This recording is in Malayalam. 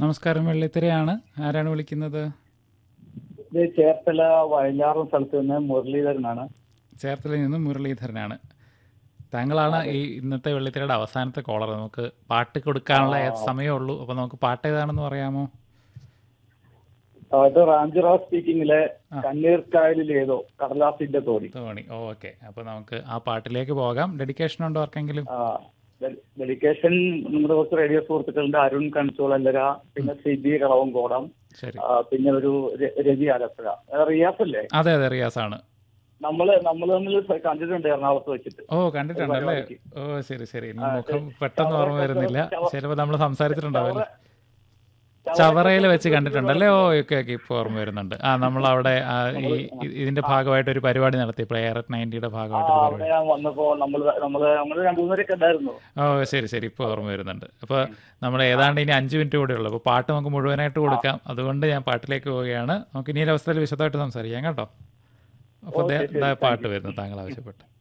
നമസ്കാരം, വെള്ളിത്തിരയാണ്. ആരാണ് വിളിക്കുന്നത്? ഇത് ചേർത്തല വയലാറും സ്ഥലത്ത് നിന്ന് മുരളീധരനാണ്. ചേർത്തലയിൽ നിന്ന് മുരളീധരനാണ്. താങ്കളാണ് അതെ. ഈ ഇന്നത്തെ വെള്ളിത്തിരയുടെ അവസാനത്തെ കോളർ. നമുക്ക് പാട്ട് കൊടുക്കാനുള്ള സമയമേ ഉള്ളൂ. അപ്പോൾ നമുക്ക് പാട്ട് ഏതാണെന്ന് പറയാമോ? ഇത് റാഞ്ചിറാവ് സ്പീക്കിങ്ങിലെ ആ. കണ്ണീർക്കായലിൽ ഏതോ കടലാസിന്റെ തോണി. തോണി. ഓക്കെ, അപ്പോൾ നമുക്ക് ആ പാട്ടിലേക്ക് പോകാം. ഡെഡിക്കേഷൻ ഉണ്ടോ ആർക്കെങ്കിലും? ഡെഡിക്കേഷൻ നമ്മുടെ കുറച്ച് റേഡിയോ സുഹൃത്തുക്കളുണ്ട്. അരുൺ കൺസോളല്ലര, പിന്നെ സിബി കളവങ്കോടം, ശരി. പിന്നെ ഒരു രവി ആലപ്പുഴ. റിയാസ് അല്ലേ? അതെ അതെ, റിയാസാണ്. നമ്മള് തമ്മിൽ കണ്ടിട്ടുണ്ട് എറണാകുളത്ത് വെച്ചിട്ട്. ഓ, കണ്ടിട്ടുണ്ടല്ലേ? പരിപാടിക്ക്. ഓ, ശരി ശരി. ഇനി മുഖം പെട്ടെന്ന് ഓർമ്മ വരുന്നില്ല. ചിലപ്പോൾ നമ്മൾ സംസാരിച്ചിട്ടുണ്ടാവില്ല. ചവറയിൽ വെച്ച് കണ്ടിട്ടുണ്ടല്ലേ? ഓ, ഓക്കെ ഓക്കെ, ഇപ്പോൾ ഓർമ്മ വരുന്നുണ്ട്. നമ്മളവിടെ ഇതിന്റെ ഭാഗമായിട്ട് ഒരു പരിപാടി നടത്തി. പ്ലെയർ അറ്റ് 90യുടെ ഭാഗമായിട്ട് ഒരു അവിടെ പരിപാടി. ഞാൻ വന്നപ്പോ നമ്മള് രണ്ടു മൂന്നരൊക്കെ ഉണ്ടായിരുന്നു. ഓ, ശരി ശരി, ഇപ്പോൾ ഓർമ്മ വരുന്നുണ്ട്. അപ്പോൾ നമ്മൾ ഏതാണ്ട് ഇനി 5 മിനിറ്റ് കൂടെ ഉള്ളൂ. അപ്പോൾ പാട്ട് നമുക്ക് മുഴുവനായിട്ട് കൊടുക്കാം. അതുകൊണ്ട് ഞാൻ പാട്ടിലേക്ക് പോവുകയാണ്. നമുക്ക് ഇനി ഒരു അവസ്ഥയിൽ വിശദമായിട്ട് സംസാരിക്കാം കേട്ടോ. അപ്പോൾ ഓക്കെ, ശരി, പാട്ട് താങ്ക് യു. വരുന്നു താങ്കൾ ആവശ്യപ്പെട്ട്.